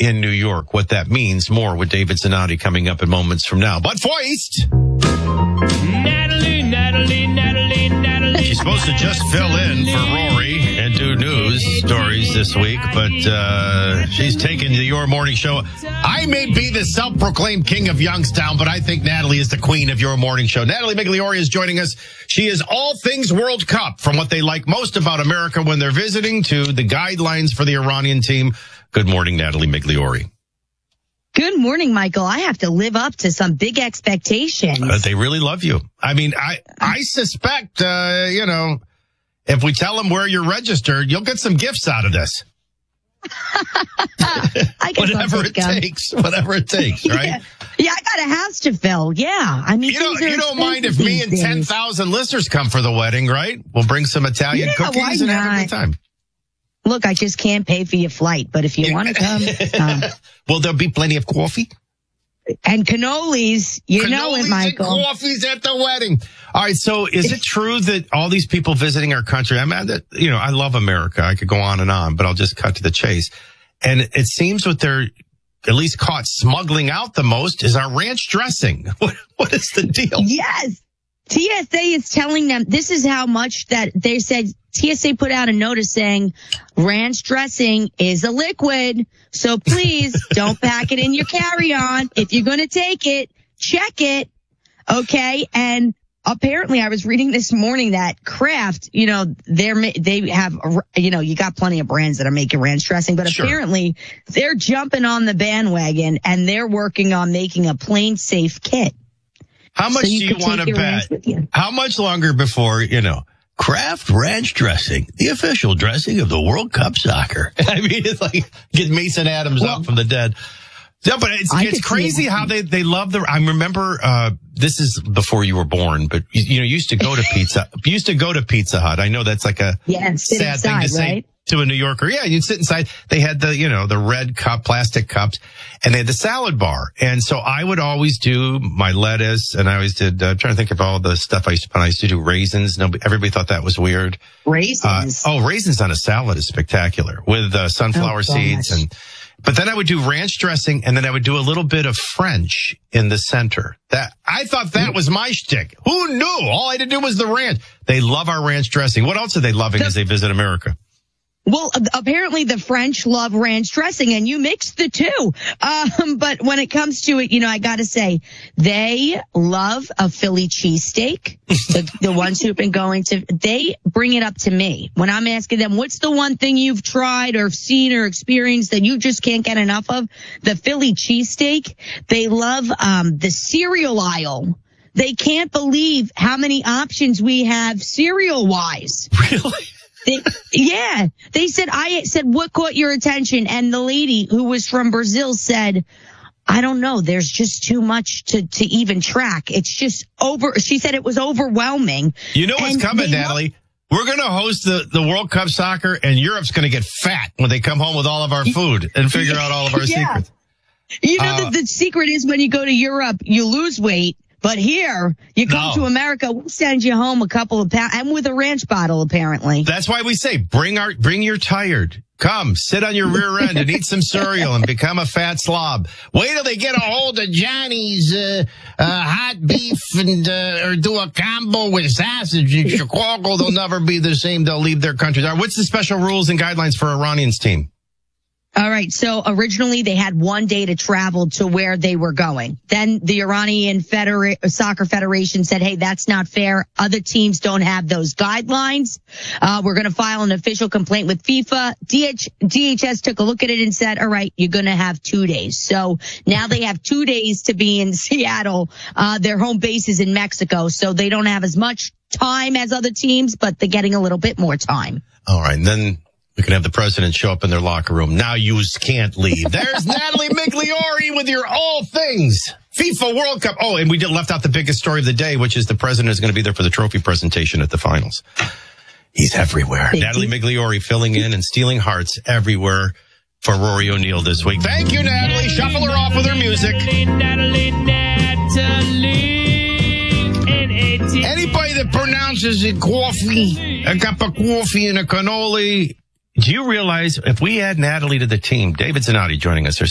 in New York. What that means, more with David Zanotti coming up in moments from now. But first, Natalie. she's supposed to just fill in for Rory and do news stories this week, but she's taken to your morning show. I may be the self-proclaimed king of Youngstown, but I think Natalie is the queen of your morning show. Natalie Migliore is joining us. She is all things World Cup, from what they like most about America when they're visiting to the guidelines for the Iranian team. Good morning, Natalie Migliore. Good morning, Michael. I have to live up to some big expectations. They really love you. I mean, I suspect, if we tell them where you're registered, you'll get some gifts out of this. I guess Whatever it takes, right? Yeah, I got a house to fill. Yeah. I mean, you don't mind if me and 10,000 listeners come for the wedding, right? We'll bring some Italian cookies and have a good time. Look, I just can't pay for your flight, but if you want to come. Will there be plenty of coffee? And cannolis, know it, Michael. And coffees at the wedding. All right, so is it true that all these people visiting our country, I love America. I could go on, but I'll just cut to the chase. And it seems what they're at least caught smuggling out the most is our ranch dressing. What is the deal? Yes. TSA is telling them this is how much that they said. TSA put out a notice saying ranch dressing is a liquid. So please don't pack it in your carry-on. If you're going to take it, check it. Okay. And apparently I was reading this morning that Kraft, they have, you got plenty of brands that are making ranch dressing, but apparently they're jumping on the bandwagon and they're working on making a plain safe kit. How much do you want to bet? How much longer before, Kraft ranch dressing, the official dressing of the World Cup soccer. I mean, it's like get Mason Adams up from the dead. No, but it's crazy how they love I remember, this is before you were born, but you used to go to Pizza Hut. I know that's like a sad thing to say to a New Yorker. Yeah, you'd sit inside. They had the red plastic cups, and they had the salad bar. And so I would always do my lettuce, and I always did, I'm trying to think of all the stuff I used to put. I used to do raisins. Everybody thought that was weird. Raisins? Raisins on a salad is spectacular with sunflower seeds. But then I would do ranch dressing, and then I would do a little bit of French in the center. I thought that was my shtick. Who knew? All I had to do was the ranch. They love our ranch dressing. What else are they loving as they visit America? Well, apparently the French love ranch dressing, and you mix the two. But when it comes to it, I got to say, they love a Philly cheesesteak. The ones who've been going to, they bring it up to me when I'm asking them, what's the one thing you've tried or seen or experienced that you just can't get enough of? The Philly cheesesteak. They love the cereal aisle. They can't believe how many options we have cereal-wise. Really? They said, I said, what caught your attention? And the lady who was from Brazil said, I don't know. There's just too much to even track. It's just she said it was overwhelming. You know what's coming, Natalie? We're going to host the World Cup soccer, and Europe's going to get fat when they come home with all of our food and figure out all of our secrets. The secret is when you go to Europe, you lose weight. But here, you come to America, we'll send you home a couple of pounds, and with a ranch bottle, apparently. That's why we say, bring your tired. Come, sit on your rear end and eat some cereal and become a fat slob. Wait till they get a hold of Johnny's hot beef and or do a combo with sausage in Chicago. They'll never be the same. They'll leave their country. What's the special rules and guidelines for Iranian's team? All right. So originally they had 1 day to travel to where they were going. Then the Iranian Soccer Federation said, hey, that's not fair. Other teams don't have those guidelines. We're going to file an official complaint with FIFA. DHS took a look at it and said, all right, you're going to have 2 days. So now they have 2 days to be in Seattle. Their home base is in Mexico. So they don't have as much time as other teams, but they're getting a little bit more time. All right. And then we can have the president show up in their locker room. Now you can't leave. There's Natalie Migliore with your all things. FIFA World Cup. Oh, and we left out the biggest story of the day, which is the president is going to be there for the trophy presentation at the finals. He's everywhere. Natalie Migliore filling in and stealing hearts everywhere for Rory O'Neal this week. Thank you, Natalie. Shuffle her off with her music. Natalie. Anybody that pronounces it coffee, a cup of coffee and a cannoli. Do you realize if we add Natalie to the team, David Zanotti joining us,